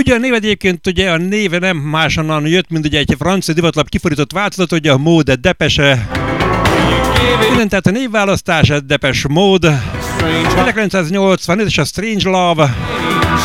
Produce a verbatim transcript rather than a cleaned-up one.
Ugye a név egyébként ugye a néve nem máshonnan jött, mint ugye egy francia divatlap kifordított változat, ugye a Mode Depese. Innen tehát a névválasztás, a Depeche Mode. ezerkilencszáznyolcvan és a Strange Love.